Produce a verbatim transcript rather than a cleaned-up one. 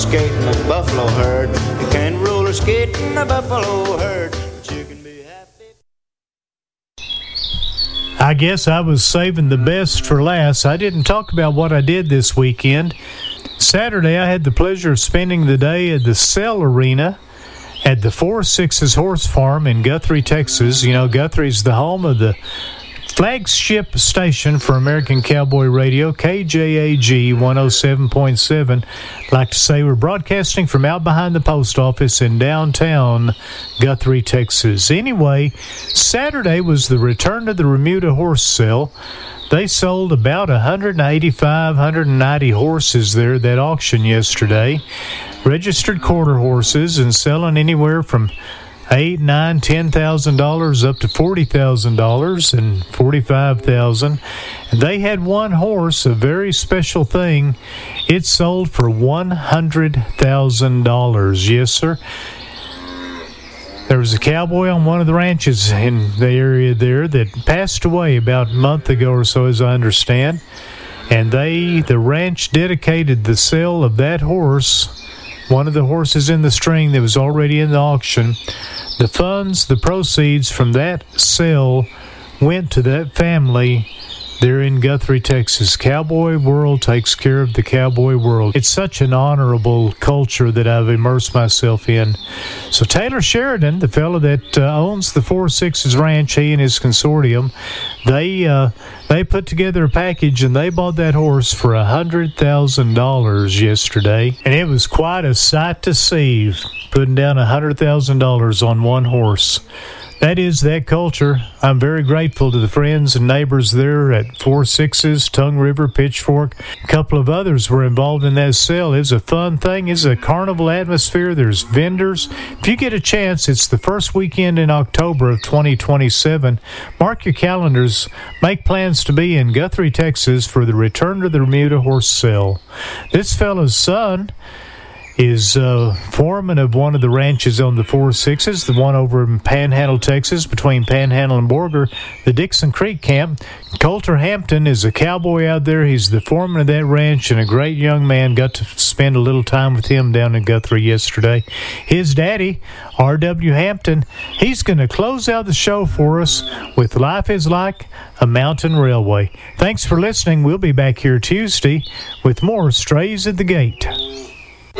skate in a buffalo herd. You can't roller skate in a buffalo herd. But you can be happy. I guess I was saving the best for last. I didn't talk about what I did this weekend. Saturday, I had the pleasure of spending the day at the Cell Arena at the Four Sixes Horse Farm in Guthrie, Texas. You know, Guthrie's the home of the flagship station for American Cowboy Radio, K J A G one oh seven point seven. I'd like to say we're broadcasting from out behind the post office in downtown Guthrie, Texas. Anyway, Saturday was the return to the Remuda Horse Sale. They sold about one eighty-five, one ninety horses there at that auction yesterday. Registered quarter horses and selling anywhere from eight, nine, ten thousand dollars up to forty thousand dollars and forty-five thousand. And they had one horse, a very special thing. It sold for one hundred thousand dollars. Yes, sir. There was a cowboy on one of the ranches in the area there that passed away about a month ago or so, as I understand. And they, the ranch, dedicated the sale of that horse, one of the horses in the string that was already in the auction. The funds, the proceeds from that sale went to that family there in Guthrie, Texas. Cowboy World takes care of the cowboy world. It's such an honorable culture that I've immersed myself in. So Taylor Sheridan, the fellow that uh, owns the Four Sixes Ranch, he and his consortium, they uh, they put together a package and they bought that horse for one hundred thousand dollars yesterday. And it was quite a sight to see, putting down one hundred thousand dollars on one horse. That is that culture. I'm very grateful to the friends and neighbors there at Four Sixes, Tongue River, Pitchfork. A couple of others were involved in that sale. It's a fun thing. It's a carnival atmosphere. There's vendors. If you get a chance, it's the first weekend in October of twenty twenty-seven. Mark your calendars. Make plans to be in Guthrie, Texas for the return to the Remuda Horse Sale. This fellow's son is uh, foreman of one of the ranches on the Four Sixes, the one over in Panhandle, Texas, between Panhandle and Borger, the Dixon Creek Camp. Coulter Hampton is a cowboy out there. He's the foreman of that ranch and a great young man. Got to spend a little time with him down in Guthrie yesterday. His daddy, R W Hampton, he's going to close out the show for us with Life is Like a Mountain Railway. Thanks for listening. We'll be back here Tuesday with more Strays at the Gate.